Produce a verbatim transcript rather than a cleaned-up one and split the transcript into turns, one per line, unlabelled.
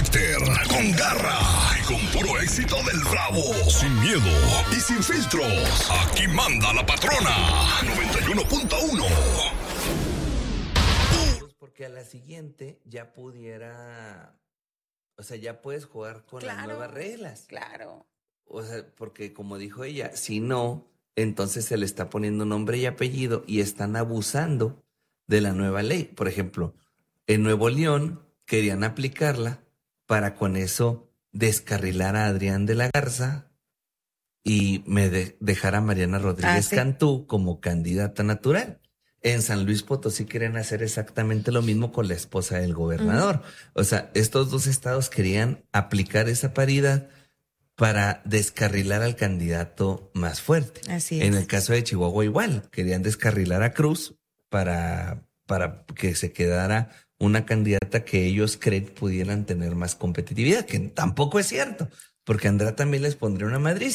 carácter, con garra y con puro éxito del Bravo. Sin miedo y sin filtros. Aquí manda la patrona. noventa y uno punto uno.
Porque a la siguiente ya pudiera... O sea, ya puedes jugar con
Claro,
las nuevas reglas.
Claro.
O sea, porque como dijo ella, si no, entonces se le está poniendo nombre y apellido y están abusando de la nueva ley. Por ejemplo, en Nuevo León querían aplicarla para con eso descarrilar a Adrián de la Garza y me de- dejar a Mariana Rodríguez
Ah, ¿sí?
Cantú como candidata natural. En San Luis Potosí quieren hacer exactamente lo mismo con la esposa del gobernador. Uh-huh. O sea, estos dos estados querían aplicar esa paridad para descarrilar al candidato más fuerte.
Así es.
En el caso de Chihuahua igual, querían descarrilar a Cruz para, para que se quedara una candidata que ellos creen pudieran tener más competitividad, que tampoco es cierto, porque Andrea también les pondría una madriz.